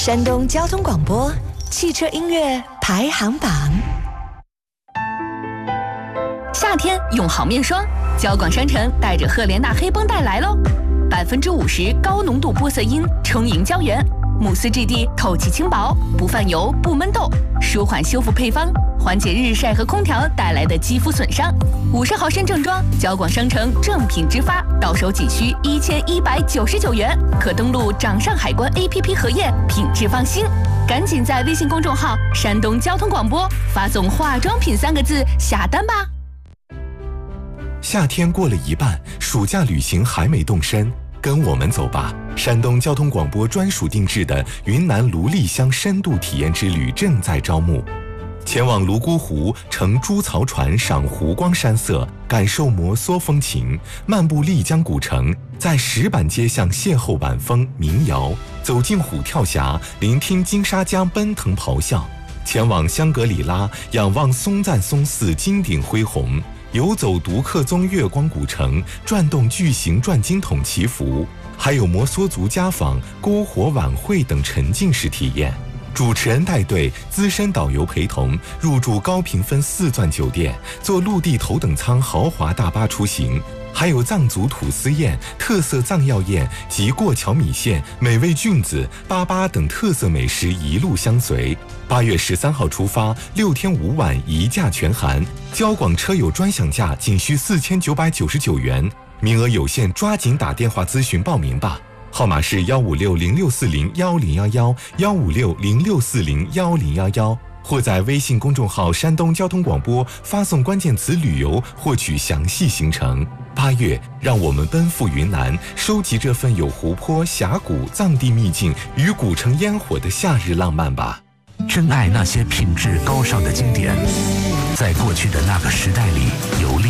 山东交通广播汽车音乐排行榜。 夏天用好面霜，交广商城带着赫莲娜黑绷带来喽！50%高浓度玻色因充盈胶原，慕斯质地透气轻薄，不泛油不闷痘，舒缓修复配方，缓解日晒和空调带来的肌肤损伤。50毫升正装，交广商城正品直发，到手仅需1199元，可登录掌上海关 APP 核验，品质放心。赶紧在微信公众号“山东交通广播”发送“化妆品”3个字下单吧。 夏天过了一半，暑假旅行还没动身，跟我们走吧！山东交通广播专属定制的云南芦砺乡深度体验之旅正在招募，前往泸沽湖，乘猪槽船赏湖光山色，感受摩梭风情，漫步丽江古城，在石板街巷邂逅晚风民谣，走进虎跳峡，聆听金沙江奔腾咆哮，前往香格里拉，仰望松赞松寺金顶恢宏，游走独克宗月光古城，转动巨型转经筒祈福，还有摩梭族家访、篝火晚会等沉浸式体验。主持人带队，资深导游陪同，入住高评分4钻酒店，坐陆地头等舱豪华大巴出行，还有藏族吐司宴、特色藏药宴及过桥米线、美味菌子、粑等特色美食一路相随。8月13号出发，6天5晚一价全含，交广车友专享价仅需4999元，名额有限，抓紧打电话咨询报名吧。号码是15606401011，15606401011，或在微信公众号山东交通广播发送关键词旅游获取详细行程。8月，让我们奔赴云南，收集这份有湖泊、峡谷、藏地秘境与古城烟火的夏日浪漫吧。 珍爱那些品质高尚的经典，在过去的那个时代里游历。